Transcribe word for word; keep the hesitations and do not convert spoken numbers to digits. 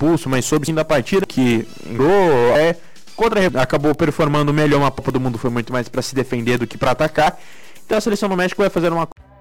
expulso, mas soube sim da partida que é, contra, acabou performando melhor. Uma Copa do Mundo foi muito mais para se defender do que para atacar. Então a seleção do México vai fazer uma